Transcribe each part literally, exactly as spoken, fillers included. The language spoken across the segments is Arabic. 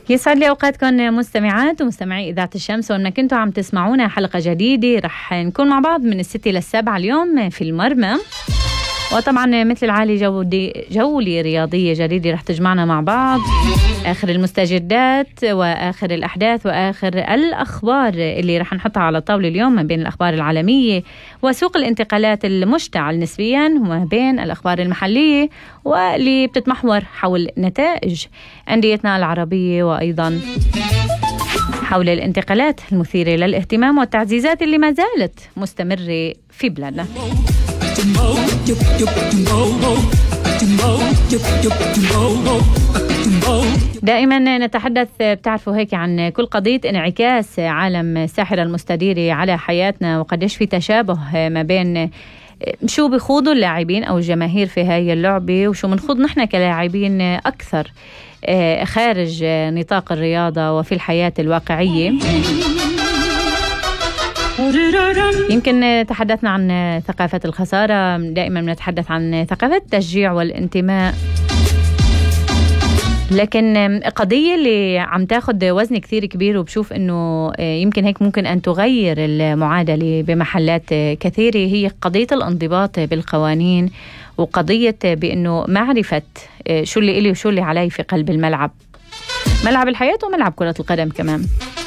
يسعد لي أوقاتكم مستمعات ومستمعي إذاعة الشمس، وأن كنتوا عم تسمعونا حلقة جديدة رح نكون مع بعض من الستة للسبعة اليوم في المرمى. وطبعا مثل العالي جودي جولة رياضية جديدة رح تجمعنا مع بعض، آخر المستجدات وآخر الأحداث وآخر الأخبار اللي رح نحطها على الطاولة اليوم، ما بين الأخبار العالمية وسوق الانتقالات المشتعل نسبيا، وما بين الأخبار المحلية واللي بتتمحور حول نتائج أنديتنا العربية، وأيضا حول الانتقالات المثيرة للاهتمام والتعزيزات اللي ما زالت مستمرة في بلادنا. دائما نتحدث بتعرفوا هيك عن كل قضية انعكاس عالم الساحرة المستديرة على حياتنا، وقديش في تشابه ما بين شو بيخوضوا اللاعبين أو الجماهير في هاي اللعبة وشو منخوض نحن كلاعبين أكثر خارج نطاق الرياضة وفي الحياة الواقعية. يمكن تحدثنا عن ثقافة الخسارة، دائما نتحدث عن ثقافة التشجيع والانتماء، لكن قضية اللي عم تاخد وزن كثير كبير وبشوف انه يمكن هيك ممكن ان تغير المعادلة بمحلات كثيرة هي قضية الانضباط بالقوانين، وقضية بانه معرفة شو اللي إلي وشو اللي علي في قلب الملعب، ملعب الحياة وملعب كرة القدم كمان.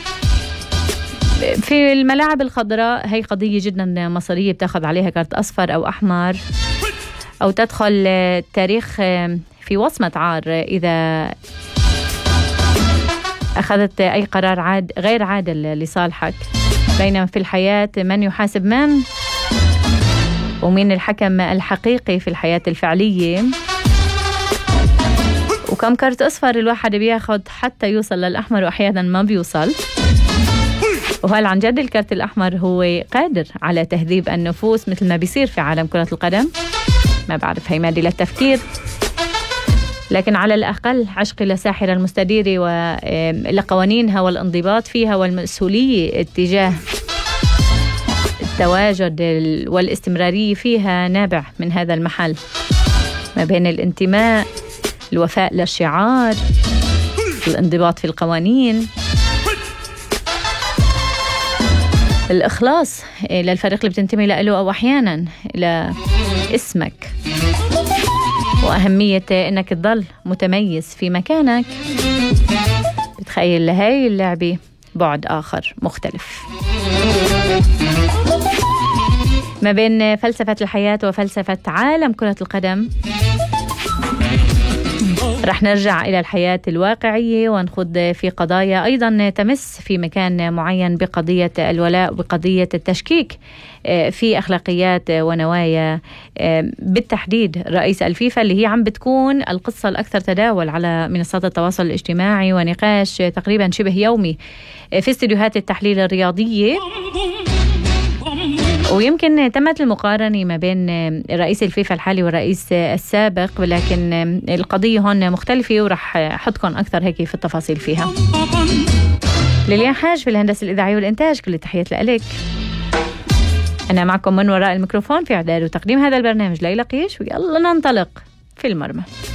في الملاعب الخضراء هي قضية جدا مصيرية، بتاخذ عليها كارت أصفر أو أحمر أو تدخل تاريخ في وصمة عار إذا أخذت أي قرار عاد غير عادل لصالحك. بينما في الحياة من يحاسب من، ومين الحكم الحقيقي في الحياة الفعلية، وكم كارت أصفر الواحد بياخد حتى يوصل للأحمر وأحيانا ما بيوصل. وهل عن جد الكارت الأحمر هو قادر على تهذيب النفوس مثل ما بيصير في عالم كرة القدم؟ ما بعرف، هي مادة للتفكير، لكن على الأقل عشق لساحرة المستديرة ولقوانينها والانضباط فيها والمسؤولية اتجاه التواجد والاستمرارية فيها نابع من هذا المحل، ما بين الانتماء، الوفاء للشعار، الانضباط في القوانين، الإخلاص للفريق اللي بتنتمي له أو أحيانا لاسمك، وأهمية أنك تضل متميز في مكانك. بتخيل لهاي اللعبة بعد آخر مختلف ما بين فلسفة الحياة وفلسفة عالم كرة القدم. رح نرجع إلى الحياة الواقعية ونخوض في قضايا أيضا تمس في مكان معين بقضية الولاء وبقضية التشكيك في أخلاقيات ونوايا بالتحديد رئيس الفيفا، اللي هي عم بتكون القصة الأكثر تداول على منصات التواصل الاجتماعي ونقاش تقريبا شبه يومي في استديوهات التحليل الرياضية. ويمكن تمت المقارنة ما بين رئيس الفيفا الحالي والرئيس السابق، ولكن القضية هون مختلفة ورح أحطكم أكثر هيك في التفاصيل فيها. ليليان حاج في الهندسة الإذاعية والإنتاج، كل التحيات لك. أنا معكم من وراء الميكروفون في إعداد وتقديم هذا البرنامج ليلى قيش، ويلا ننطلق في المرمى.